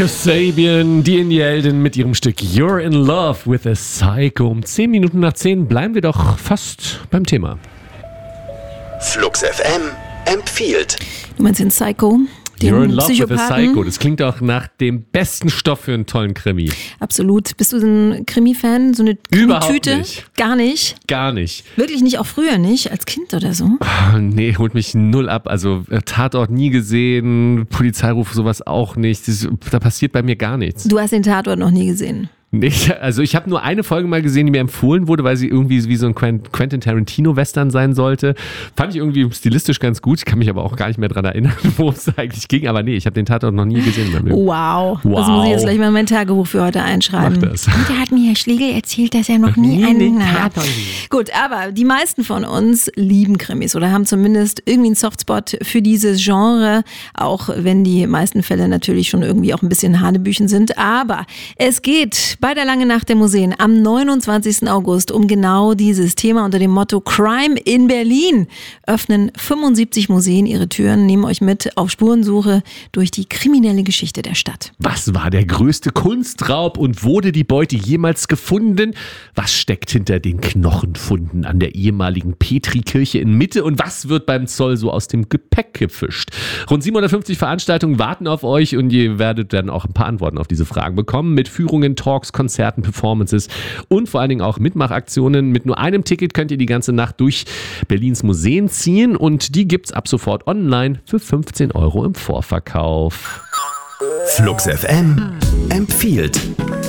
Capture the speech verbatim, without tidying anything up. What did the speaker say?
Sabian, die Indie-Heldin mit ihrem Stück You're in Love with a Psycho. Um zehn Minuten nach zehn bleiben wir doch fast beim Thema. Flux F M empfiehlt. Du meinst den Psycho? Den You're in Love with a Psychopathen? Psycho. Das klingt auch nach dem besten Stoff für einen tollen Krimi. Absolut. Bist du ein Krimi-Fan? So eine Überhaupt Krimi-Tüte? nicht. Gar nicht? Gar nicht. Wirklich nicht? Auch früher nicht? Als Kind oder so? Ah, nee, holt mich null ab. Also äh, Tatort nie gesehen, Polizeiruf sowas auch nicht. Das, da passiert bei mir gar nichts. Du hast den Tatort noch nie gesehen. Nee, also ich habe nur eine Folge mal gesehen, die mir empfohlen wurde, weil sie irgendwie wie so ein Quentin Tarantino-Western sein sollte. Fand ich irgendwie stilistisch ganz gut. Ich kann mich aber auch gar nicht mehr dran erinnern, worum es eigentlich ging. Aber nee, ich habe den Tatort noch nie gesehen in meinem Leben. Wow. Wow. Das muss ich jetzt gleich mal in mein Tagebuch für heute einschreiben. Mach das. Und da hat mir Herr Schlegel erzählt, dass er noch nie Nie einen den naja. Tatort. Gut, aber die meisten von uns lieben Krimis oder haben zumindest irgendwie einen Softspot für dieses Genre, auch wenn die meisten Fälle natürlich schon irgendwie auch ein bisschen Hanebüchen sind. Aber es geht bei der Lange Nacht der Museen am neunundzwanzigsten August um genau dieses Thema unter dem Motto Crime in Berlin. Öffnen fünfundsiebzig Museen ihre Türen, nehmen euch mit auf Spurensuche durch die kriminelle Geschichte der Stadt. Was war der größte Kunstraub und wurde die Beute jemals gefunden? Was steckt hinter den Knochenfunden an der ehemaligen Petrikirche in Mitte und was wird beim Zoll so aus dem Gepäck gefischt? Rund siebenhundertfünfzig Veranstaltungen warten auf euch und ihr werdet dann auch ein paar Antworten auf diese Fragen bekommen mit Führungen, Talks, Konzerten, Performances und vor allen Dingen auch Mitmachaktionen. Mit nur einem Ticket könnt ihr die ganze Nacht durch Berlins Museen ziehen und die gibt's ab sofort online für fünfzehn Euro im Vorverkauf. Flux F M empfiehlt.